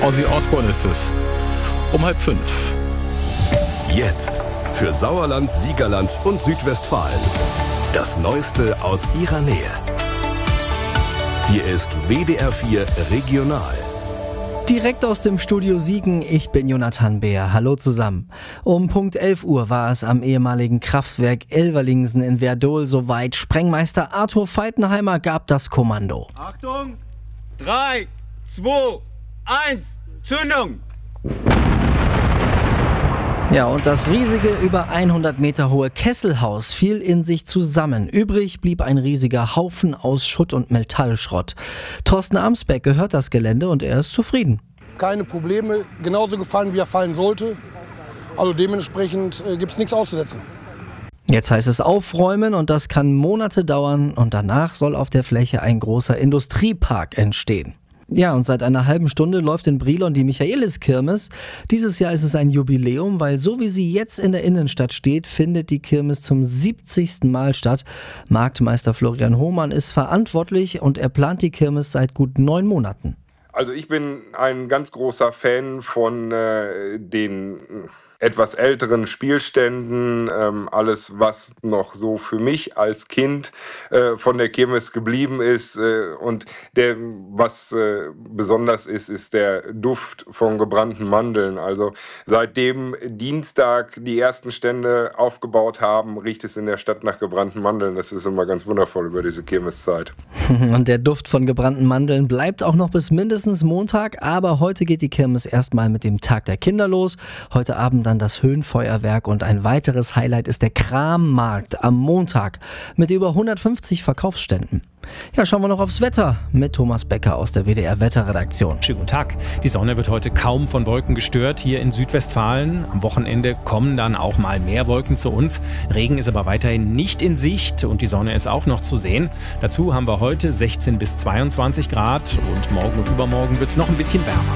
Ozzy Osbourne ist es. Um 4:30. Jetzt für Sauerland, Siegerland und Südwestfalen. Das Neueste aus ihrer Nähe. Hier ist WDR 4 Regional. Direkt aus dem Studio Siegen, ich bin Jonathan Beer. Hallo zusammen. Um Punkt 11 Uhr war es am ehemaligen Kraftwerk Elverlingsen in Werdohl soweit. Sprengmeister Arthur Feitenheimer gab das Kommando. Achtung! 3, 2, 1, Zündung! Ja, und das riesige, über 100 Meter hohe Kesselhaus fiel in sich zusammen. Übrig blieb ein riesiger Haufen aus Schutt und Metallschrott. Thorsten Amsbeck gehört das Gelände und er ist zufrieden. Keine Probleme, genauso gefallen, wie er fallen sollte. Also dementsprechend gibt es nichts auszusetzen. Jetzt heißt es aufräumen und das kann Monate dauern und danach soll auf der Fläche ein großer Industriepark entstehen. Ja, und seit einer halben Stunde läuft in Brilon die Michaeliskirmes. Dieses Jahr ist es ein Jubiläum, weil so wie sie jetzt in der Innenstadt steht, findet die Kirmes zum 70. Mal statt. Marktmeister Florian Hohmann ist verantwortlich und er plant die Kirmes seit gut 9 Monaten. Also ich bin ein ganz großer Fan von den etwas älteren Spielständen, alles was noch so für mich als Kind von der Kirmes geblieben ist und was besonders ist der Duft von gebrannten Mandeln. Also seitdem Dienstag die ersten Stände aufgebaut haben, riecht es in der Stadt nach gebrannten Mandeln. Das ist immer ganz wundervoll über diese Kirmeszeit. Und der Duft von gebrannten Mandeln bleibt auch noch bis mindestens Montag, aber heute geht die Kirmes erstmal mit dem Tag der Kinder los. Heute Abend dann das Höhenfeuerwerk und ein weiteres Highlight ist der Krammarkt am Montag mit über 150 Verkaufsständen. Ja, schauen wir noch aufs Wetter mit Thomas Becker aus der WDR-Wetterredaktion. Schönen guten Tag. Die Sonne wird heute kaum von Wolken gestört hier in Südwestfalen. Am Wochenende kommen dann auch mal mehr Wolken zu uns. Regen ist aber weiterhin nicht in Sicht und die Sonne ist auch noch zu sehen. Dazu haben wir heute 16 bis 22 Grad und morgen und übermorgen wird es noch ein bisschen wärmer.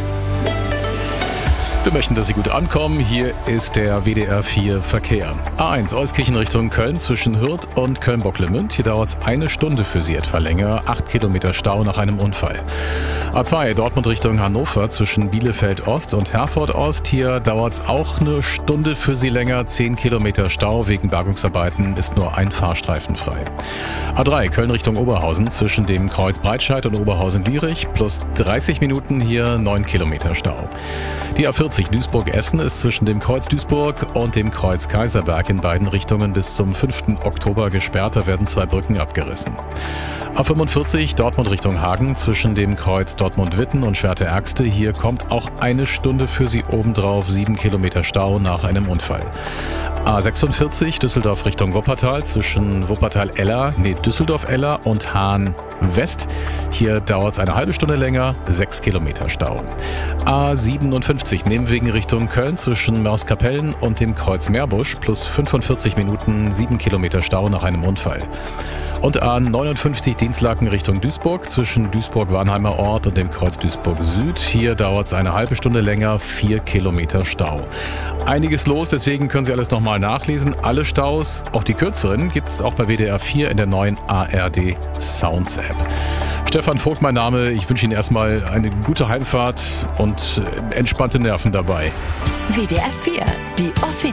Wir möchten, dass Sie gut ankommen. Hier ist der WDR 4 Verkehr. A1 Euskirchen Richtung Köln zwischen Hürth und Köln-Bocklemünd. Hier dauert es 1 Stunde für Sie etwa länger. 8 Kilometer Stau nach einem Unfall. A2 Dortmund Richtung Hannover zwischen Bielefeld Ost und Herford Ost. Hier dauert es auch 1 Stunde für Sie länger. 10 Kilometer Stau wegen Bergungsarbeiten ist nur ein Fahrstreifen frei. A3 Köln Richtung Oberhausen zwischen dem Kreuz Breitscheid und Oberhausen-Lierich plus 30 Minuten hier 9 Kilometer Stau. Die A40 Duisburg-Essen ist zwischen dem Kreuz Duisburg und dem Kreuz Kaiserberg in beiden Richtungen bis zum 5. Oktober gesperrt. Da werden 2 Brücken abgerissen. A45 Dortmund Richtung Hagen zwischen dem Kreuz Dortmund-Witten und Schwerte-Ärgste. Hier kommt auch 1 Stunde für Sie obendrauf. 7 Kilometer Stau nach einem Unfall. A46 Düsseldorf Richtung Wuppertal zwischen Düsseldorf-Eller und Hahn-West. Hier dauert es eine halbe Stunde länger, 6 Kilometer Stau. A57 Nehmwegen Richtung Köln zwischen Mörskapellen und dem Kreuz Meerbusch plus 45 Minuten, 7 Kilometer Stau nach einem Unfall. Und A59 Dienstlaken Richtung Duisburg zwischen Duisburg-Warnheimer Ort und dem Kreuz Duisburg Süd. Hier dauert es eine halbe Stunde länger, 4 Kilometer Stau. Einiges los, deswegen können Sie alles nochmal nachlesen. Alle Staus, auch die kürzeren, gibt es auch bei WDR 4 in der neuen ARD Sounds App. Stefan Vogt mein Name, ich wünsche Ihnen erstmal eine gute Heimfahrt und entspannte Nerven dabei. WDR 4, die offizielle